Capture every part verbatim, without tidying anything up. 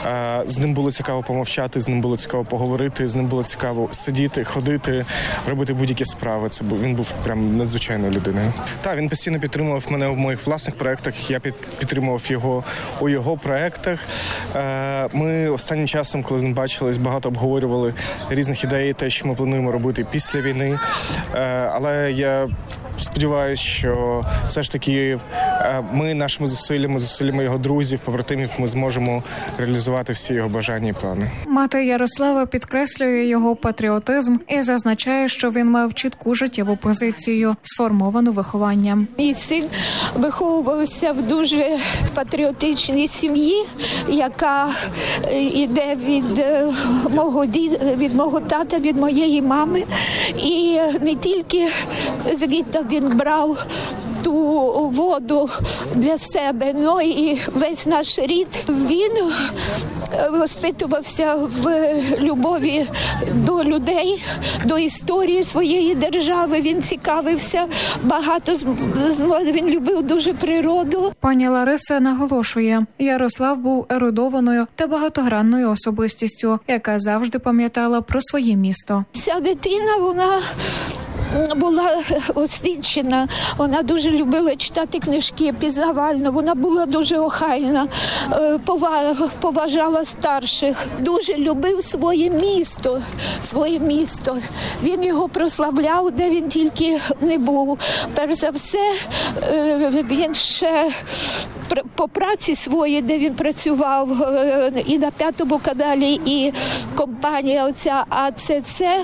З ним було цікаво помовчати, з ним було цікаво поговорити, з ним було цікаво сидіти, ходити, робити будь-які справи. Це був, він був прям надзвичайною людиною. Так, він постійно підтримував мене в моїх власних проєктах, я підтримував його у його проєктах. Ми останнім часом, коли з ним бачились, багато обговорювали різних ідей, те, що ми плануємо робити після війни. Але я сподіваюся, що все ж таки ми нашими зусиллями, зусиллями його друзів, побратимів, ми зможемо реалізувати всі його бажання і плани. Мати Ярослава підкреслює його патріотизм і зазначає, що він мав чітку життєву позицію, сформовану вихованням. Мій син виховувався в дуже патріотичній сім'ї, яка йде від мого діда, від мого тата, від моєї мами. І не тільки звідти він брав ту воду для себе, ну і весь наш рід. Він воспитувався в любові до людей, до історії своєї держави. Він цікавився багато, він любив дуже природу. Пані Лариса наголошує, Ярослав був ерудованою та багатогранною особистістю, яка завжди пам'ятала про своє місто. Ця дитина, вона була освічена, вона дуже любила читати книжки, пізнавально, вона була дуже охайна, поважала старших, дуже любив своє місто, своє місто. Він його прославляв, де він тільки не був. Перш за все, він ще по праці своїй, де він працював, і на П'ятому каналі, і компанія оця А Це Це,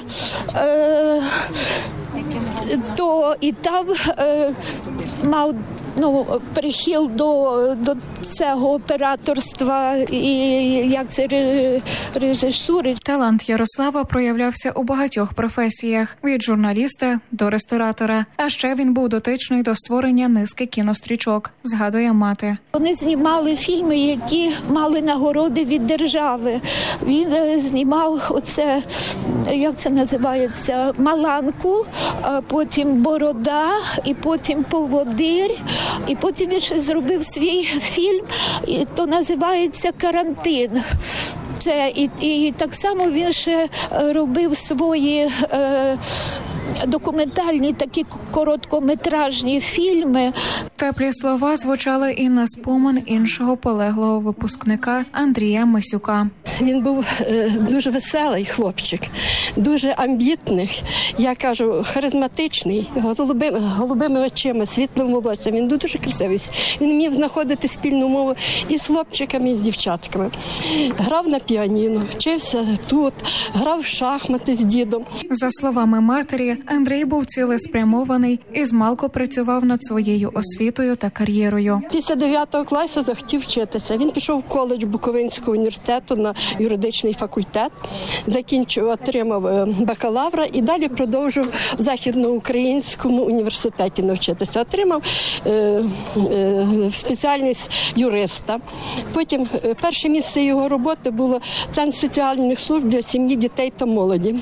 то і там е, мав ну, прихил до, до цього операторства і як це режисури. Талант Ярослава проявлявся у багатьох професіях – від журналіста до ресторатора. А ще він був дотичний до створення низки кінострічок, згадує мати. Вони знімали фільми, які мали нагороди від держави. Він знімав оце, як це називається, «Маланку», а потім «Борода», і потім «Поводир», і потім він ще зробив свій фільм, і то називається «Карантин». Це і, і так само він ще робив свої е, документальні такі короткометражні фільми. Теплі слова звучали і на спомин іншого полеглого випускника Андрія Мисюка. Він був е, дуже веселий хлопчик, дуже амбітний, я кажу, харизматичний, голубими, голубими очима, світлим волоссям. Він дуже красивий. Він вмів знаходити спільну мову і з хлопчиками, і з дівчатками. Грав на піаніно, вчився тут, грав в шахмати з дідом. За словами матері, Андрій був цілеспрямований і змалку працював над своєю освітою та кар'єрою. Після дев'ятого класу захотів вчитися. Він пішов в коледж Буковинського університету на юридичний факультет, закінчив, отримав бакалавра і далі продовжив в Західноукраїнському університеті навчитися. Отримав е, е, спеціальність юриста. Потім е, перше місце його роботи було Центр соціальних служб для сім'ї, дітей та молоді.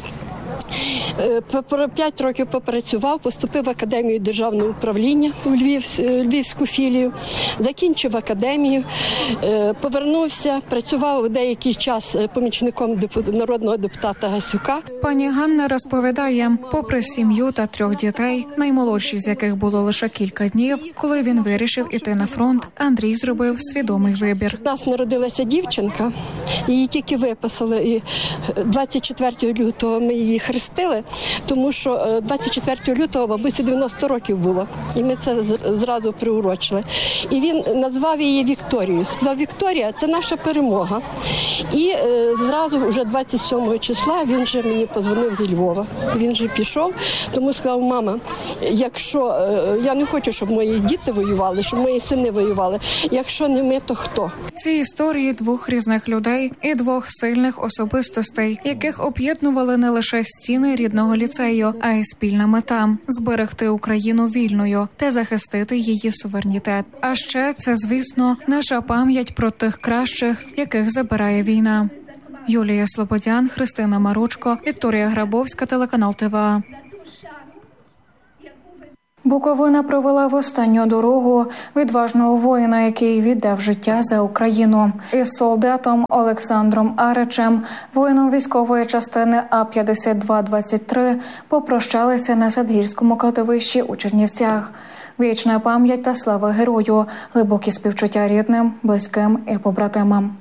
П'ять років попрацював, поступив в Академію державного управління у Львів, Львівську філію, закінчив академію, повернувся, працював деякий час помічником народного депутата Гасюка. Пані Ганна розповідає, попри сім'ю та трьох дітей, наймолодший з яких було лише кілька днів, коли він вирішив іти на фронт, Андрій зробив свідомий вибір. У нас народилася дівчинка, її тільки виписали, і двадцять четвертого лютого ми її хрестили, тому що двадцять четвертого лютого бабусі дев'яносто років було, і ми це зразу приурочили. І він назвав її Вікторією. Сказав, Вікторія, це наша перемога. І е, зразу вже двадцять сьомого числа він вже мені подзвонив зі Львова. Він вже пішов, тому сказав, мама, якщо е, я не хочу, щоб мої діти воювали, щоб мої сини воювали, якщо не ми, то хто? Ці історії двох різних людей і двох сильних особистостей, яких об'єднували не лише стіни рідного ліцею, а й спільна мета – зберегти Україну вільною та захистити її суверенітет. А ще це, звісно, наша пам'ять про тих кращих, яких забирає війна. Юлія Слободян, Христина Маручко, Вікторія Грабовська, телеканал ТВА. Буковина провела в останню дорогу відважного воїна, який віддав життя за Україну. Із солдатом Олександром Аричем, воїном військової частини А п'ятдесят два двадцять три, попрощалися на Садгірському кладовищі у Чернівцях. Вічна пам'ять та слава герою, глибокі співчуття рідним, близьким і побратимам.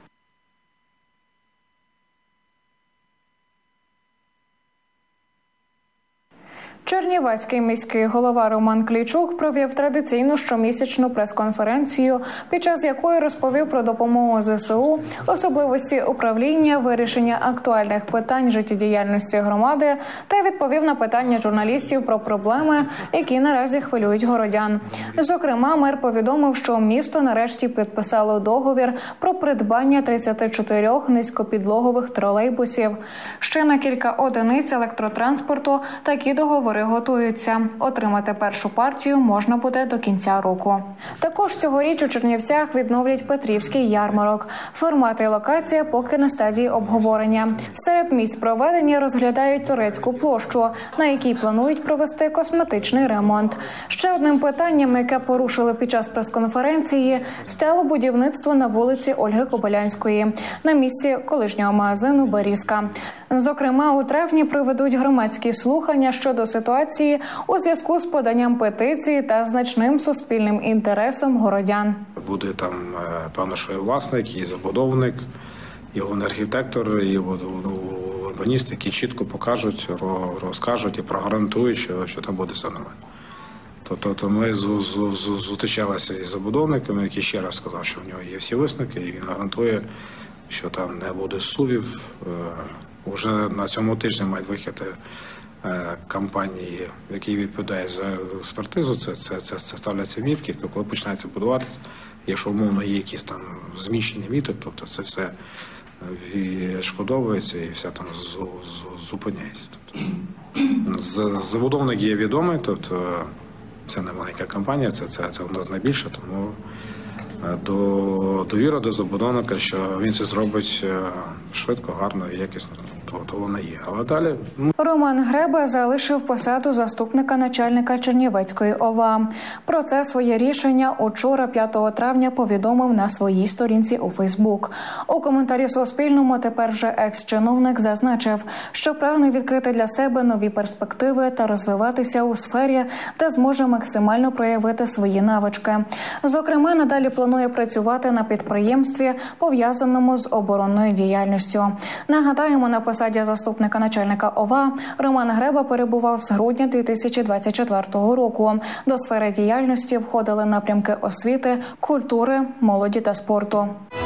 Чернівецький міський голова Роман Клійчук провів традиційну щомісячну прес-конференцію, під час якої розповів про допомогу зе се у, особливості управління, вирішення актуальних питань життєдіяльності громади та відповів на питання журналістів про проблеми, які наразі хвилюють городян. Зокрема, мер повідомив, що місто нарешті підписало договір про придбання тридцяти чотирьох низькопідлогових тролейбусів. Ще на кілька одиниць електротранспорту такі договори готуються. Отримати першу партію можна буде до кінця року. Також цьогоріч у Чернівцях відновлять Петрівський ярмарок. Формат і локація поки на стадії обговорення. Серед місць проведення розглядають Турецьку площу, на якій планують провести косметичний ремонт. Ще одним питанням, яке порушили під час прес-конференції, стало будівництво на вулиці Ольги Кобилянської, на місці колишнього магазину «Берізка». Зокрема, у травні проведуть громадські слухання щодо ситуації у зв'язку з поданням петиції та значним суспільним інтересом городян. Буде там, певно, що і власник, і забудовник, і архітектор, і урбаніст, які чітко покажуть, розкажуть і прогарантують, що, що там буде все нормально. Тобто ми зустрічалися із забудовниками, який ще раз сказав, що в нього є всі висновки, і він гарантує, що там не буде сувів. Уже на цьому тижні мають вихід компанії, які відповідають за експертизу. Це, це, це, це ставляться мітки, коли починається будуватися. Якщо умовно є якісь там зміщення міток, тобто це все відшкодовується і все там зупиняється. Тобто, забудовник є відомий, тобто це не маленька компанія, це, це, це у нас найбільше, тому до довіра до забудовника, що він це зробить швидко, гарно і якісно, то, то вона є. Але далі... Роман Греба залишив посаду заступника начальника Чернівецької ОВА. Про це своє рішення учора, п'ятого травня, повідомив на своїй сторінці у Фейсбук. У коментарі Суспільному тепер вже екс-чиновник зазначив, що прагне відкрити для себе нові перспективи та розвиватися у сфері, де зможе максимально проявити свої навички. Зокрема, надалі планує працювати на підприємстві, пов'язаному з оборонною діяльністю. Нагадаємо, на посаді заступника начальника ОВА Роман Греба перебував з грудня дві тисячі двадцять четвертого року. До сфери діяльності входили напрямки освіти, культури, молоді та спорту.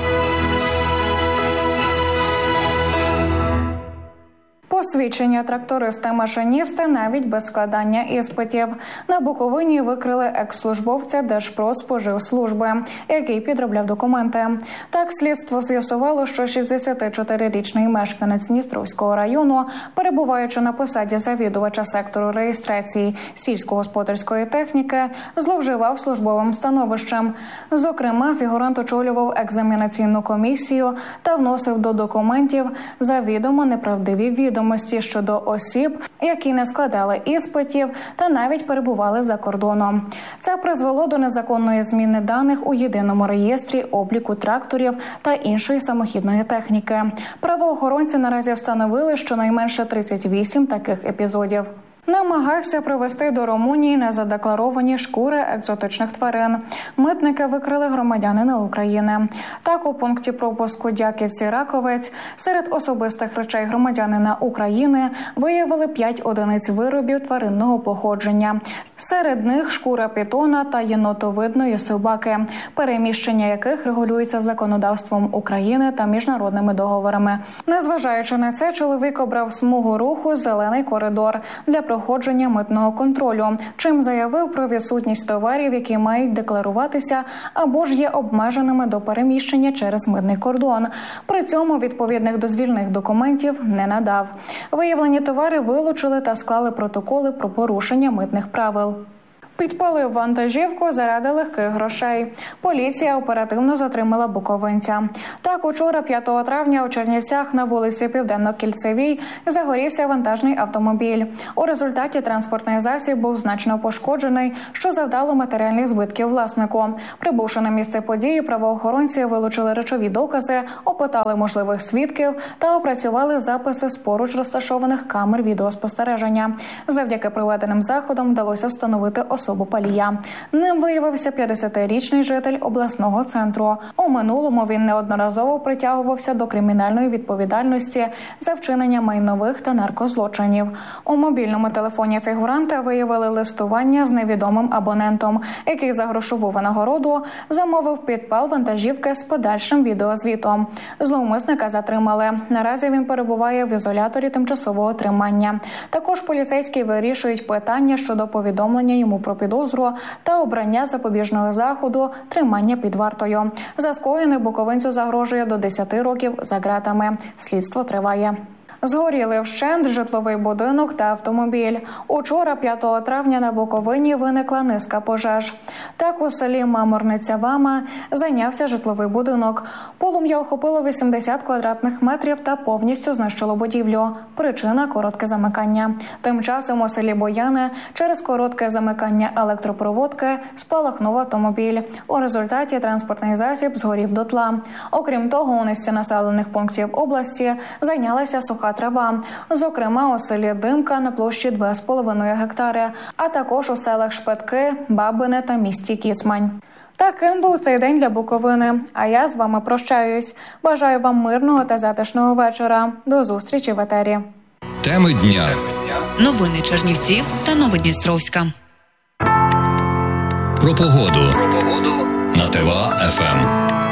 Посвідчення тракториста-машиніста навіть без складання іспитів. На Буковині викрили екс-службовця Держпродспоживслужби, який підробляв документи. Так, слідство з'ясувало, що шістдесятичотирирічний мешканець Дністровського району, перебуваючи на посаді завідувача сектору реєстрації сільськогосподарської техніки, зловживав службовим становищем. Зокрема, фігурант очолював екзаменаційну комісію та вносив до документів завідомо неправдиві відомості щодо осіб, які не складали іспитів та навіть перебували за кордоном. Це призвело до незаконної зміни даних у єдиному реєстрі обліку тракторів та іншої самохідної техніки. Правоохоронці наразі встановили щонайменше тридцять вісім таких епізодів. Намагався привезти до Румунії незадекларовані шкури екзотичних тварин. Митники викрили громадянина України. Так, у пункті пропуску Дяківці-Раковець серед особистих речей громадянина України виявили п'ять одиниць виробів тваринного походження. Серед них шкура пітона та єнотовидної собаки, переміщення яких регулюється законодавством України та міжнародними договорами. Незважаючи на це, чоловік обрав смугу руху «Зелений коридор» для проходження митного контролю, чим заявив про відсутність товарів, які мають декларуватися або ж є обмеженими до переміщення через митний кордон. При цьому відповідних дозвільних документів не надав. Виявлені товари вилучили та склали протоколи про порушення митних правил. Підпалив вантажівку заради легких грошей. Поліція оперативно затримала буковинця. Так, учора, п'ятого травня, у Чернівцях на вулиці Південно-Кільцевій загорівся вантажний автомобіль. У результаті транспортний засіб був значно пошкоджений, що завдало матеріальних збитків власнику. Прибувши на місце події, правоохоронці вилучили речові докази, опитали можливих свідків та опрацювали записи з поруч розташованих камер відеоспостереження. Завдяки проведеним заходам вдалося встановити особу палія. Ним виявився п'ятдесятирічний житель обласного центру. У минулому він неодноразово притягувався до кримінальної відповідальності за вчинення майнових та наркозлочинів. У мобільному телефоні фігуранта виявили листування з невідомим абонентом, який за грошову винагороду замовив підпал вантажівки з подальшим відеозвітом. Зловмисника затримали. Наразі він перебуває в ізоляторі тимчасового тримання. Також поліцейські вирішують питання щодо повідомлення йому про підозру та обрання запобіжного заходу тримання під вартою. За скоєне буковинцю загрожує до десяти років за ґратами. Слідство триває. Згоріли вщент житловий будинок та автомобіль. Учора, п'ятого травня, на Буковині виникла низка пожеж. Так, у селі Маморниця-Вама зайнявся житловий будинок. Полум'я охопило вісімдесят квадратних метрів та повністю знищило будівлю. Причина – коротке замикання. Тим часом у селі Бояни через коротке замикання електропроводки спалахнув автомобіль. У результаті транспортний засіб згорів дотла. Окрім того, у низці населених пунктів області зайнялася суха трава, зокрема у селі Димка на площі два з половиною гектари, а також у селах Шпетки, Бабине та місті Кіцмань. Таким був цей день для Буковини. А я з вами прощаюсь. Бажаю вам мирного та затишного вечора. До зустрічі в етері. Теми дня. Новини Чернівців та Новодністровська. Про погоду. Про погоду на ТВА еф ем.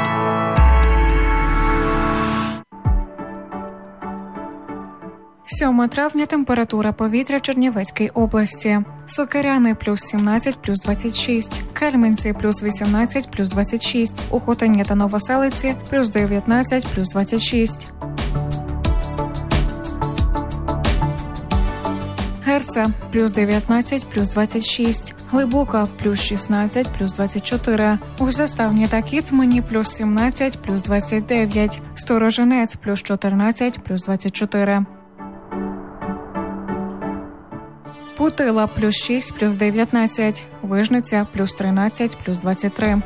сьомого травня температура повітря в Чернівецькій області. Сокиряни – плюс сімнадцять, плюс двадцять шість. Кельменці – плюс вісімнадцять, плюс двадцять шість. У Хотині та Новоселиці – плюс дев'ятнадцять, плюс двадцять шість. Герце – плюс дев'ятнадцять, плюс двадцять шість. Глибока – плюс шістнадцять, плюс двадцять чотири. У Заставні та Кіцмані – плюс сімнадцять, плюс двадцять дев'ять. Сторожинець – плюс чотирнадцять, плюс двадцять чотири. Путила – плюс шість, плюс дев'ятнадцять. Вижниця – плюс тринадцять, плюс двадцять три.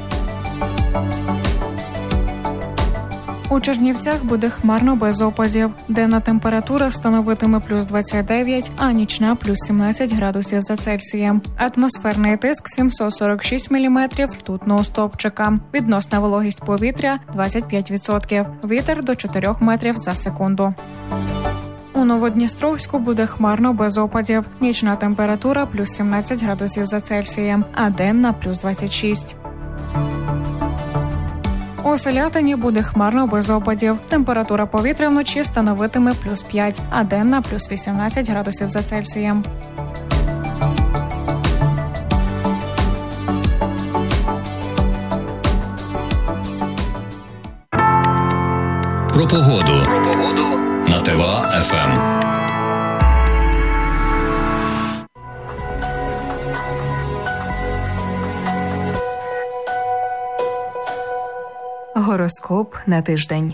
У Чернівцях буде хмарно без опадів. Денна температура становитиме плюс двадцять дев'ять, а нічна – плюс сімнадцять градусів за Цельсієм. Атмосферний тиск – сімсот сорок шість міліметрів ртутного стовпчика. Відносна вологість повітря – двадцять п'ять відсотків. Вітер – до чотирьох метрів за секунду. У Новодністровську буде хмарно без опадів. Нічна температура – плюс сімнадцять градусів за Цельсієм, а денна – плюс двадцять шість. У Селятині буде хмарно без опадів. Температура повітря вночі становитиме плюс п'ять, а денна – плюс вісімнадцять градусів за Цельсієм. Про погоду. Про погоду на ТВА еф ем. Гороскоп на тиждень.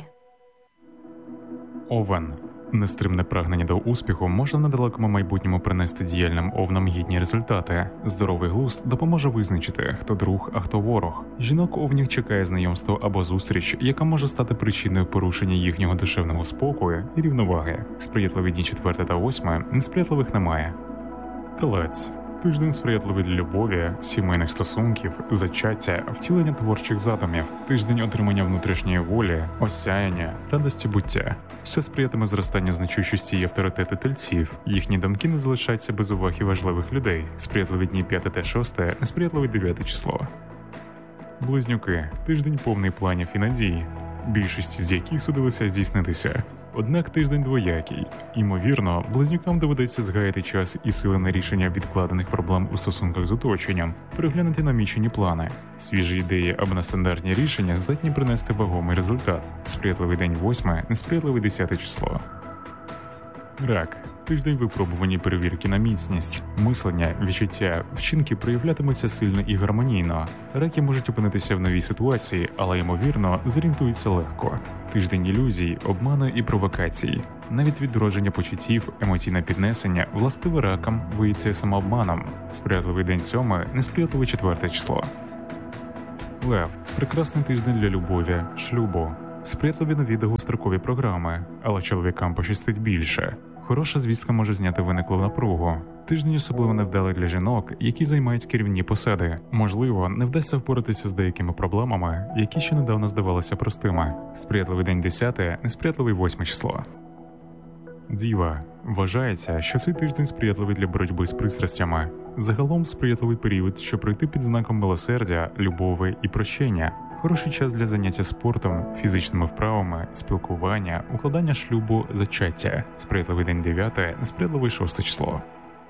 Овен. Нестримне прагнення до успіху може в недалекому майбутньому принести діяльним овнам гідні результати. Здоровий глузд допоможе визначити, хто друг, а хто ворог. Жінок овнів чекає знайомство або зустріч, яка може стати причиною порушення їхнього душевного спокою і рівноваги. Сприятливі дні четверте та восьме, несприятливих немає. Телець. Тиждень сприятливий для любові, сімейних стосунків, зачаття, втілення творчих задумів, тиждень отримання внутрішньої волі, осяяння, радості буття. Все сприятиме зростанню значущості і авторитету тельців. Їхні думки не залишаються без уваги важливих людей. Сприятливі дні п'яте та шосте, несприятливе дев'яте число. Близнюки. Тиждень повний планів і надій, більшість з яких судилися здійснитися. Однак тиждень двоякий. Ймовірно, близнюкам доведеться згаяти час і сили на рішення відкладених проблем у стосунках з оточенням, переглянути намічені плани. Свіжі ідеї або нестандартні рішення здатні принести вагомий результат. Сприятливий день восьме, несприятливий десяте число. Рак. Тиждень випробувані перевірки на міцність. Мислення, відчуття, вчинки проявлятимуться сильно і гармонійно. Раки можуть опинитися в новій ситуації, але, ймовірно, зорієнтуються легко. Тиждень ілюзій, обману і провокацій. Навіть відродження почуттів, емоційне піднесення, властиве ракам, виявиться самообманом. Сприятливий день сьоме, несприятливе четверте число. Лев. Прекрасний тиждень для любові, шлюбу. Сприятливі нові довгострокові програми, але чоловікам пощастить більше. Хороша звістка може зняти виниклу напругу. Тиждень особливо невдалий для жінок, які займають керівні посади. Можливо, не вдасться впоратися з деякими проблемами, які ще недавно здавалися простими. Сприятливий день десяте, несприятливий восьме число. Діва. Вважається, що цей тиждень сприятливий для боротьби з пристрастями. Загалом сприятливий період, щоб пройти під знаком милосердя, любові і прощення. Хороший час для заняття спортом, фізичними вправами, спілкування, укладання шлюбу, зачаття. Сприятливий день дев'яте, несприятливий шосте число.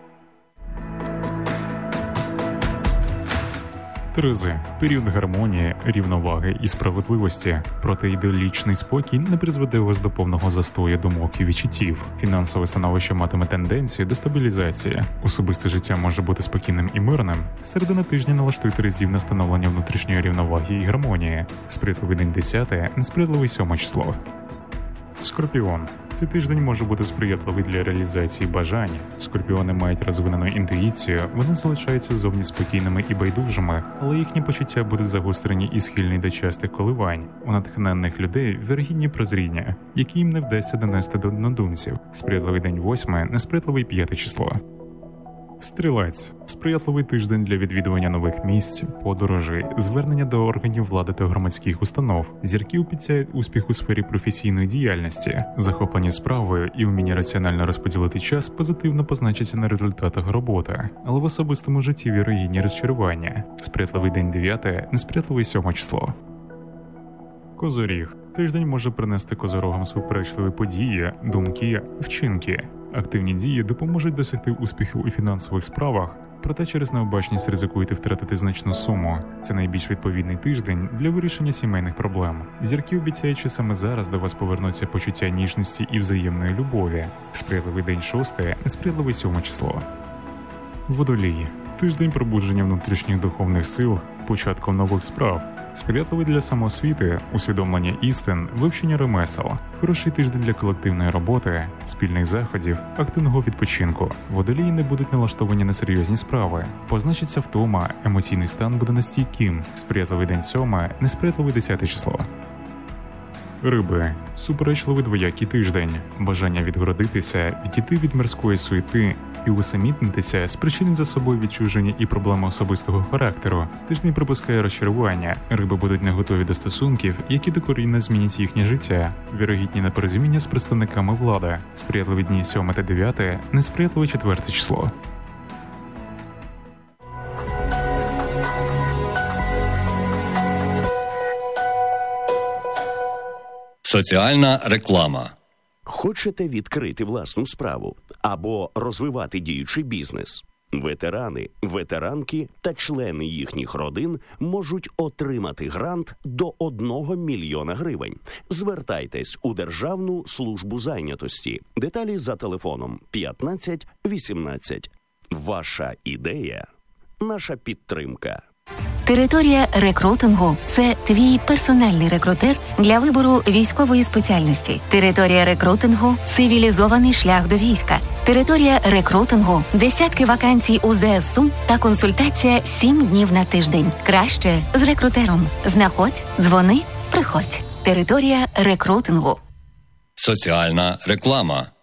Терези. Період гармонії, рівноваги і справедливості. Проте ідеалічний спокій не призведе вас до повного застою думок і відчуттів. Фінансове становище матиме тенденцію до стабілізації. Особисте життя може бути спокійним і мирним. Середина тижня налаштує терезів на становлення внутрішньої рівноваги і гармонії. Сприятливий день десяте, несприятливий сьоме число. Скорпіон. Цей тиждень може бути сприятливий для реалізації бажань. Скорпіони мають розвинену інтуїцію, вони залишаються зовні спокійними і байдужими, але їхні почуття будуть загострені і схильні до частих коливань. У натхненних людей вірогідні прозріння, які їм не вдасться донести до однодумців. Сприятливий день восьме, несприятливий п'яте число. Стрілець. Сприятливий тиждень для відвідування нових місць, подорожей, звернення до органів влади та громадських установ. Зірки обіцяють успіх у сфері професійної діяльності. Захоплені справою і вміння раціонально розподілити час позитивно позначаться на результатах роботи. Але в особистому житті вірогідні розчарування. Сприятливий день дев'яте, несприятливий сьоме число. Козоріг. Тиждень може принести козорогам суперечливі події, думки, вчинки. Активні дії допоможуть досягти успіху у фінансових справах, проте через необачність ризикуєте втратити значну суму. Це найбільш відповідний тиждень для вирішення сімейних проблем. Зірки обіцяють, що саме зараз до вас повернуться почуття ніжності і взаємної любові. Сприятливий день шосте, несприятливий сьоме число. Водолій. Тиждень пробудження внутрішніх духовних сил, початком нових справ. Сприятливий для самоосвіти, усвідомлення істин, вивчення ремесел. Хороший тиждень для колективної роботи, спільних заходів, активного відпочинку. Водолії не будуть налаштовані на серйозні справи. Позначиться втома, емоційний стан буде нестійким. Сприятливий день сьоме, несприятливий десяте число. Риби. Суперечливий двоякий тиждень. Бажання відгородитися, відійти від мирської суєти і усамітнитися спричинить за собою відчуження і проблеми особистого характеру. Тиждень припускає розчарування. Риби будуть не готові до стосунків, які докорінно змінять їхнє життя. Вірогідні непорозуміння з представниками влади. Сприятливі дні сьоме та дев'яте, несприятливе четверте число. Соціальна реклама. Хочете відкрити власну справу або розвивати діючий бізнес? Ветерани, ветеранки та члени їхніх родин можуть отримати грант до одного мільйона гривень. Звертайтесь у Державну службу зайнятості. Деталі за телефоном п'ятнадцять вісімнадцять. Ваша ідея – наша підтримка. Територія рекрутингу – це твій персональний рекрутер для вибору військової спеціальності. Територія рекрутингу – цивілізований шлях до війська. Територія рекрутингу – десятки вакансій у ЗСУ та консультація сім днів на тиждень. Краще з рекрутером. Знаходь, дзвони, приходь. Територія рекрутингу. Соціальна реклама.